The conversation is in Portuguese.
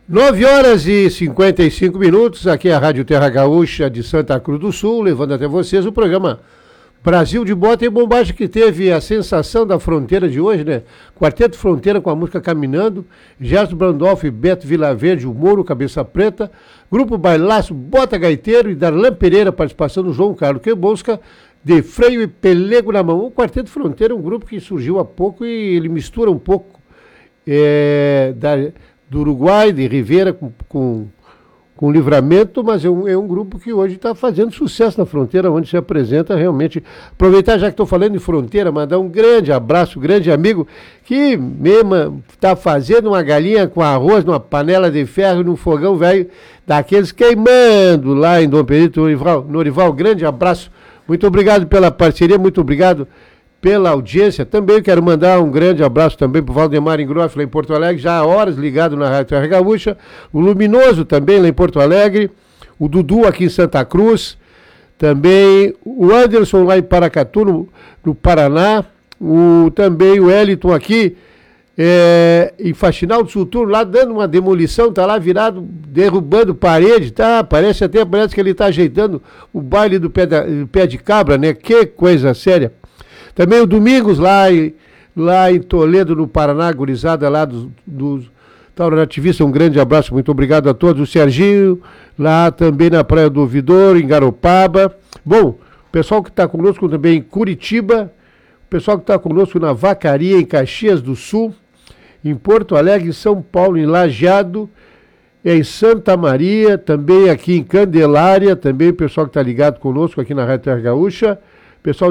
9h55, aqui é a Rádio Terra Gaúcha de Santa Cruz do Sul, levando até vocês o programa Brasil de Bota e Bombagem, que teve a sensação da fronteira de hoje, né? Quarteto Fronteira com a música Caminhando, Gerson Brandolf, Beto Vilaverde, o Moro, Cabeça Preta, Grupo Bailaço, Bota Gaiteiro e Darlan Pereira, participação do João Carlos Quebosca, de freio e pelego na mão. O Quarteto Fronteira é um grupo que surgiu há pouco e ele mistura um pouco do Uruguai, de Rivera, com Livramento, mas é um grupo que hoje está fazendo sucesso na fronteira, onde se apresenta realmente. Aproveitar, já que estou falando de fronteira, mandar um grande abraço, grande amigo, que mesmo está fazendo uma galinha com arroz numa panela de ferro, num fogão velho, daqueles queimando lá em Dom Pedrito, Norival, grande abraço, muito obrigado pela parceria, muito obrigado pela audiência. Também quero mandar um grande abraço também para o Valdemar Ingroff, lá em Porto Alegre, já há horas ligado na Rádio Terra Gaúcha, o Luminoso também lá em Porto Alegre, o Dudu aqui em Santa Cruz, também o Anderson lá em Paracatu, no Paraná, também o Wellington aqui em Faxinal do Sul, lá dando uma demolição, tá lá virado, derrubando parede, tá? Parece que ele tá ajeitando o baile do pé de cabra, né? Que coisa séria. Também o Domingos, lá em Toledo, no Paraná, gurizada lá do Tauranativista, um grande abraço, muito obrigado a todos. O Serginho, lá também na Praia do Ouvidor, em Garopaba. Bom, o pessoal que está conosco também em Curitiba, o pessoal que está conosco na Vacaria, em Caxias do Sul, em Porto Alegre, em São Paulo, em Lajeado, em Santa Maria, também aqui em Candelária, também o pessoal que está ligado conosco aqui na Rádio Terra Gaúcha, pessoal